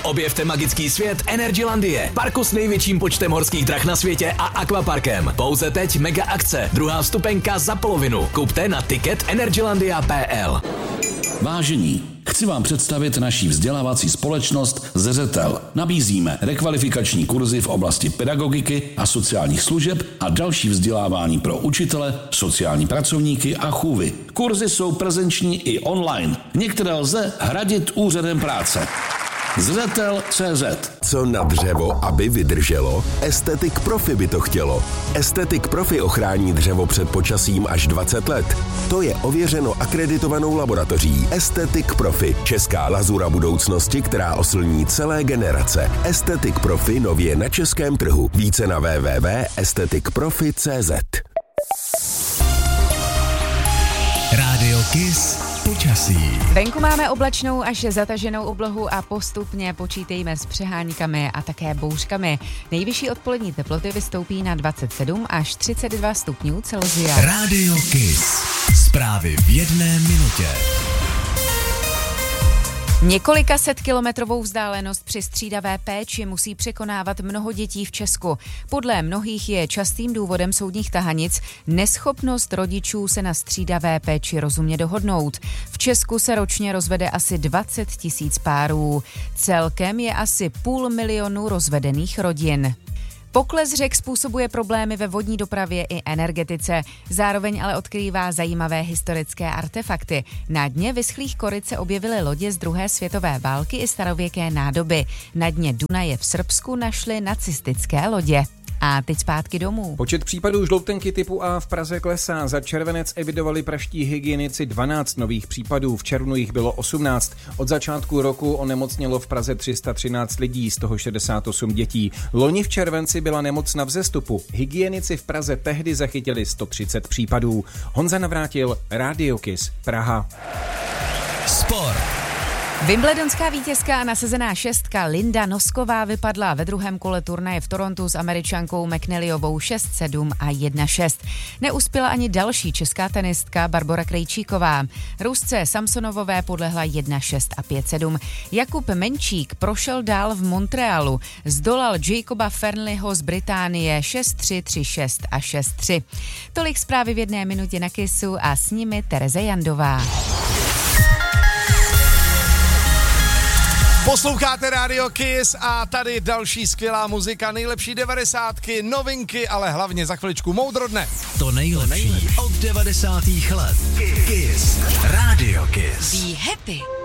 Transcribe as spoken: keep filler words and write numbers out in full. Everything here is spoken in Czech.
Objevte magický svět Energylandie, parku s největším počtem horských drah na světě a akvaparkem. Pouze teď mega akce, druhá vstupenka za polovinu. Kupte na ticket energylandia tečka p l. Vážení, chci vám představit naší vzdělávací společnost Zřetel. Nabízíme rekvalifikační kurzy v oblasti pedagogiky a sociálních služeb a další vzdělávání pro učitele, sociální pracovníky a chůvy. Kurzy jsou prezenční i online. Některé lze hradit úřadem práce. Zřetel tečka cé zet. Co na dřevo, aby vydrželo? Estetik Profi by to chtělo. Estetik Profi ochrání dřevo před počasím až dvacet let. To je ověřeno akreditovanou laboratoří Estetik Profi. Česká lazura budoucnosti, která oslní celé generace. Estetik Profi nově na českém trhu. Více na w w w tečka estetik profi tečka cé zet. Rádio Kiss počasí. Venku máme oblačnou až zataženou oblohu a postupně počítejme s přeháňkami a také bouřkami. Nejvyšší odpolední teploty vystoupí na dvacet sedm až třicet dva stupňů Celsia. Rádio Kiss. Zprávy v jedné minutě. Několika set kilometrovou vzdálenost při střídavé péči musí překonávat mnoho dětí v Česku. Podle mnohých je častým důvodem soudních tahanic neschopnost rodičů se na střídavé péči rozumně dohodnout. V Česku se ročně rozvede asi dvacet tisíc párů. Celkem je asi půl milionu rozvedených rodin. Pokles řek způsobuje problémy ve vodní dopravě i energetice, zároveň ale odkrývá zajímavé historické artefakty. Na dně vyschlých koryt se objevily lodě z druhé světové války i starověké nádoby. Na dně Dunaje v Srbsku našli nacistické lodě. A teď zpátky domů. Počet případů žloutenky typu A v Praze klesá. Za červenec evidovali pražští hygienici dvanáct nových případů, v červnu jich bylo osmnáct. Od začátku roku onemocnělo v Praze tři sta třináct lidí, z toho šedesát osm dětí. Loni v červenci byla nemoc na vzestupu. Hygienici v Praze tehdy zachytili sto třicet případů. Honza Navrátil, Rádio Kiss, Praha. Sport. Wimbledonská vítězka a nasazená šestka Linda Nosková vypadla ve druhém kole turnaje v Torontu s Američankou McNallyovou šest sedm a jedna šest. Neuspěla ani další česká tenistka Barbora Krejčíková. Rusce Samsonovové podlehla jedna šest a pět sedm. Jakub Menčík prošel dál v Montrealu. Zdolal Jacoba Fernleyho z Británie šest tři, tři šest a šest tři. Tolik zprávy v jedné minutě na Kissu a s nimi Tereze Jandová. Posloucháte Radio Kiss a tady další skvělá muzika, nejlepší devadesátky, novinky, ale hlavně za chviličku moudro dne. To nejlepší od devadesátých let. Kiss. Radio Kiss. Be happy.